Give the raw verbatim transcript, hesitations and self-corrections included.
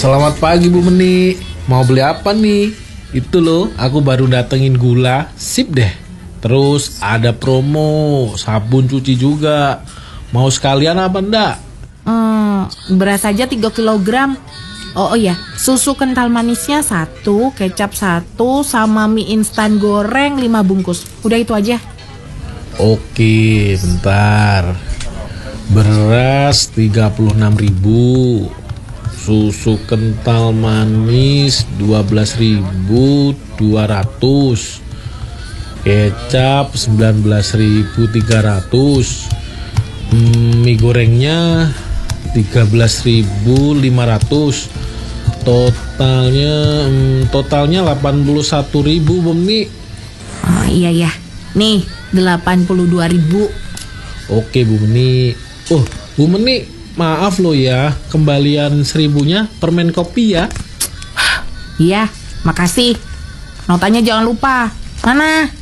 Selamat pagi Bu Meni. Mau beli apa nih? Itu loh, aku baru datengin gula. Sip deh. Terus ada promo sabun cuci juga. Mau sekalian apa enggak? Hmm, beras aja tiga kilogram. Oh, oh ya, susu kental manisnya satu, kecap satu, sama mie instan goreng lima bungkus. Udah itu aja. Oke, bentar. Beras tiga puluh enam ribu, susu kental manis dua belas ribu dua ratus, kecap sembilan belas ribu tiga ratus, mie gorengnya tiga belas ribu lima ratus. Totalnya hmm, totalnya delapan puluh satu ribu, Bu Meni. Oh iya ya, nih delapan puluh dua ribu. Oke Bu Meni. Oh Bu Meni, maaf loh ya, kembalian seribunya permen kopi ya. Iya, makasih. Notanya jangan lupa. Mana?